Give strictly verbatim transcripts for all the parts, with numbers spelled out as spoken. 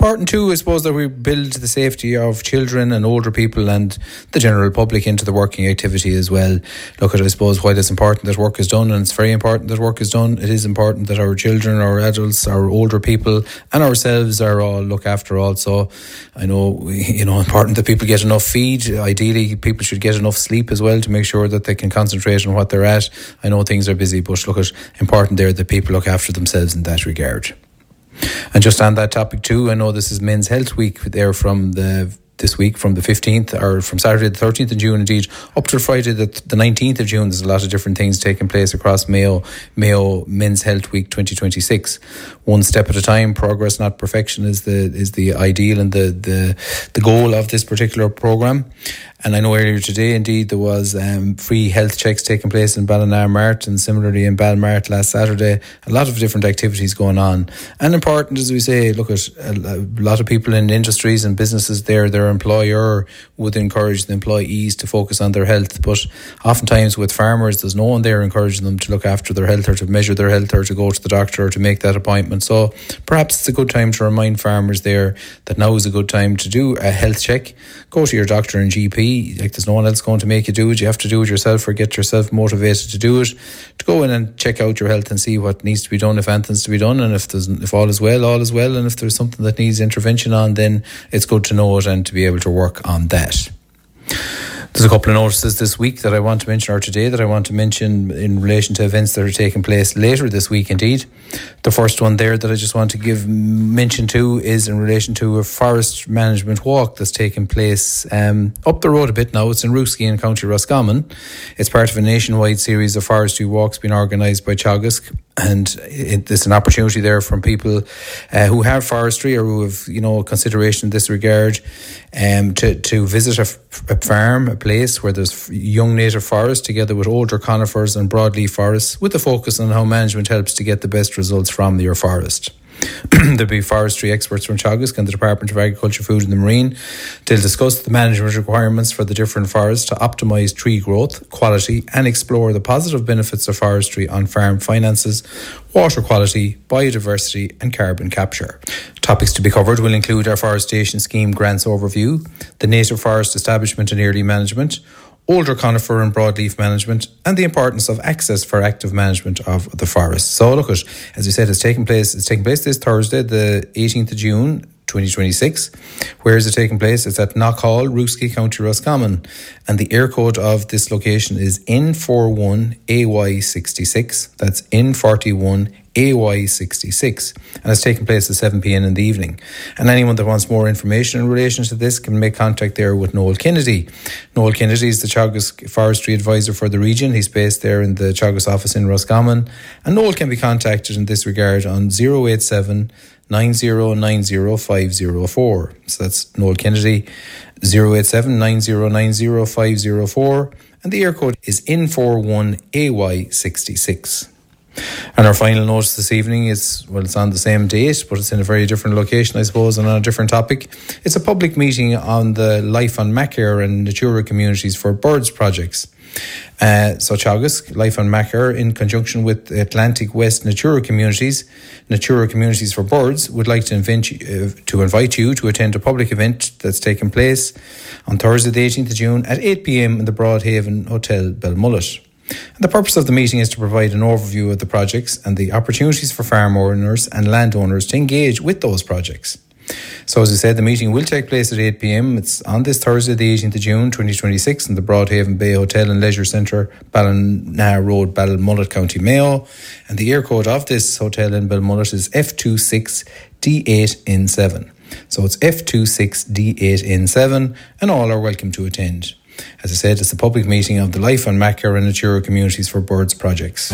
important too, I suppose, that we build the safety of children and older people and the general public into the working activity as well. Look, at I suppose while it's important that work is done, and it's very important that work is done, it is important that our children, our adults, our older people and ourselves are all looked after also. I know, you know, important that people get enough feed. Ideally, people should get enough sleep as well to make sure that they can concentrate on what they're at. I know things are busy, but look, it's important there that people look after themselves in that regard. And just on that topic too, I know this is Men's Health Week there from the this week from the fifteenth, or from Saturday the thirteenth of June indeed, up to Friday the, the nineteenth of June. There's a lot of different things taking place across Mayo, Mayo Men's Health Week twenty twenty-six. One step at a time, progress not perfection is the is the ideal and the, the, the goal of this particular programme. And I know earlier today, indeed, there was um, free health checks taking place in Ballinamart, and similarly in Balmart last Saturday. A lot of different activities going on. And important, as we say, look at a, a lot of people in industries and businesses there, their employer would encourage the employees to focus on their health. But oftentimes with farmers, there's no one there encouraging them to look after their health or to measure their health or to go to the doctor or to make that appointment. So perhaps it's a good time to remind farmers there that now is a good time to do a health check. Go to your doctor and G P. Like, there's no one else going to make you do it. You have to do it yourself or get yourself motivated to do it, to go in and check out your health and see what needs to be done, if anything's to be done, and if there's if all is well, all is well, and if there's something that needs intervention on, then it's good to know it and to be able to work on that. There's a couple of notices this week that I want to mention, or today that I want to mention, in relation to events that are taking place later this week indeed. The first one there that I just want to give mention to is in relation to a forest management walk that's taking place um, up the road a bit now. It's in Rooskey in County Roscommon. It's part of a nationwide series of forestry walks being organised by Teagasc. And it, it's an opportunity there from people uh, who have forestry or who have, you know, consideration in this regard, um, to, to visit a, f- a farm, a place where there's young native forest together with older conifers and broadleaf forests, with a focus on how management helps to get the best results from your forest. There'll be forestry experts from Teagasc and the Department of Agriculture, Food and the Marine. They'll discuss the management requirements for the different forests to optimise tree growth, quality, and explore the positive benefits of forestry on farm finances, water quality, biodiversity and carbon capture. Topics to be covered will include our forestation scheme grants overview, the native forest establishment and early management, older conifer and broadleaf management, and the importance of access for active management of the forest. So look, at, as we said, it's taking place. It's taking place this Thursday, the eighteenth of June, twenty twenty-six. Where is it taking place? It's at Knockhall, Rooskey, County Roscommon, and the air code of this location is N forty-one A Y sixty-six. That's N forty-one A Y sixty-six, and it's taking place at seven p.m. in the evening. And anyone that wants more information in relation to this can make contact there with Noel Kennedy. Noel Kennedy is the Teagasc Forestry Advisor for the region. He's based there in the Teagasc office in Roscommon, and Noel can be contacted in this regard on zero eight seven nine zero nine zero five zero four. So that's Noel Kennedy, zero eight seven nine zero nine zero five zero four, and the air code is N forty-one A Y sixty-six. And our final notice this evening is, well, it's on the same date, but it's in a very different location, I suppose, and on a different topic. It's a public meeting on the Life on Macair and Natura Communities for Birds projects. Uh, so Teagasc, Life on Macair, in conjunction with Atlantic West Natura Communities, Natura Communities for Birds, would like to invent, uh, to invite you to attend a public event that's taking place on Thursday the eighteenth of June at eight p.m. in the Broadhaven Hotel, Belmullet. And the purpose of the meeting is to provide an overview of the projects and the opportunities for farm owners and landowners to engage with those projects. So as I said, the meeting will take place at eight p.m. It's on this Thursday, the eighteenth of June, twenty twenty-six, in the Broadhaven Bay Hotel and Leisure Centre, Ballina Road, Balmullet, County Mayo. And the air code of this hotel in Belmullet is F twenty-six D eight N seven. So it's F twenty-six D eight N seven, and all are welcome to attend. As I said, it's a public meeting of the Life on Macair and Natura Communities for Birds projects.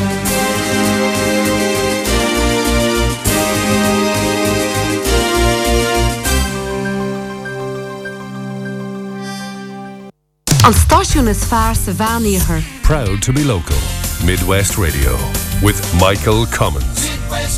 An stáisiún is fearr sa bhean iarthar. Proud to be local. Midwest Radio with Michael Cummins.